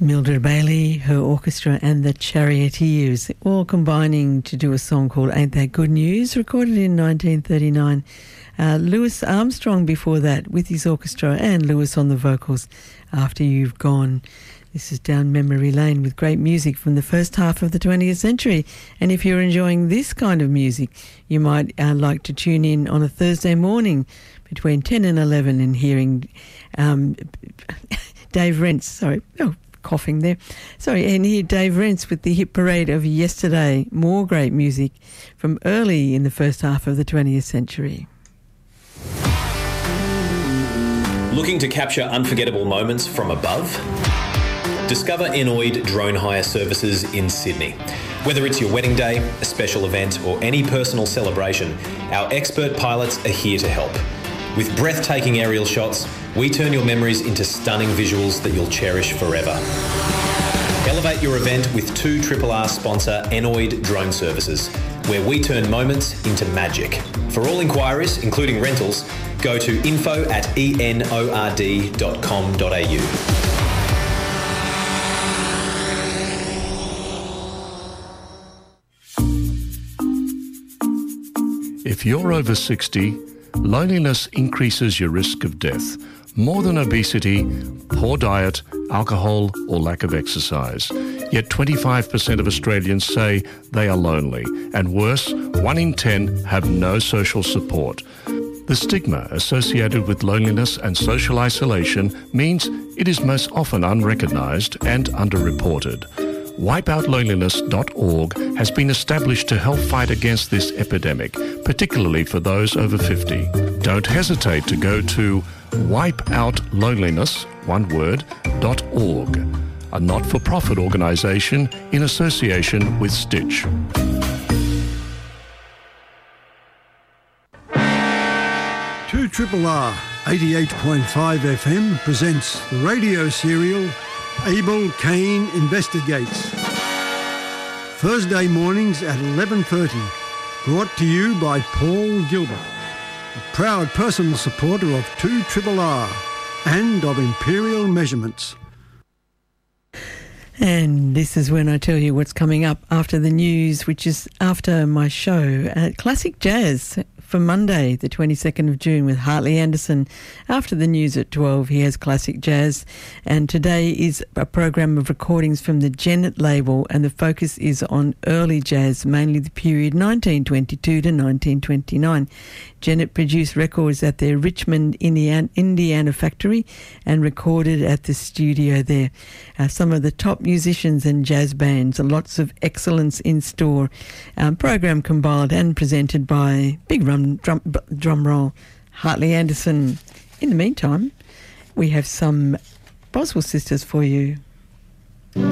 Mildred Bailey, her orchestra and the Charioteers, all combining to do a song called Ain't That Good News, recorded in 1939. Louis Armstrong before that with his orchestra and Louis on the vocals, After You've Gone. This is down memory lane with great music from the first half of the 20th century. And if you're enjoying this kind of music, you might like to tune in on a Thursday morning between 10 and 11 and hearing Dave Rentz, coughing there. And hear Dave Rentz with the hit parade of yesterday. More great music from early in the first half of the 20th century. Looking to capture unforgettable moments from above? Discover Enoid Drone Hire Services in Sydney. Whether it's your wedding day, a special event, or any personal celebration, our expert pilots are here to help. With breathtaking aerial shots, we turn your memories into stunning visuals that you'll cherish forever. Elevate your event with 2RRR sponsor Enoid Drone Services, where we turn moments into magic. For all inquiries, including rentals, go to info@enord.com.au. If you're over 60, loneliness increases your risk of death, more than obesity, poor diet, alcohol, or lack of exercise. Yet 25% of Australians say they are lonely, and worse, 1 in 10 have no social support. The stigma associated with loneliness and social isolation means it is most often unrecognised and underreported. Wipeoutloneliness.org has been established to help fight against this epidemic, particularly for those over 50. Don't hesitate to go to wipeoutloneliness.org, a not-for-profit organisation in association with Stitch. 2RRR 88.5 FM presents the radio serial Abel Kane Investigates. Thursday mornings at 11:30. Brought to you by Paul Gilbert, a proud personal supporter of 2RRR and of Imperial Measurements. And this is when I tell you what's coming up after the news, which is after my show, Classic Jazz, for Monday, the 22nd of June, with Hartley Anderson. After the news at 12, he has Classic Jazz. And today is a program of recordings from the Gennett label, and the focus is on early jazz, mainly the period 1922 to 1929. Gennett produced records at their Richmond, Indiana factory and recorded at the studio there. Some of the top musicians and jazz bands, lots of excellence in store. Program compiled and presented by big drum roll, Hartley Anderson. In the meantime, we have some Boswell Sisters for you.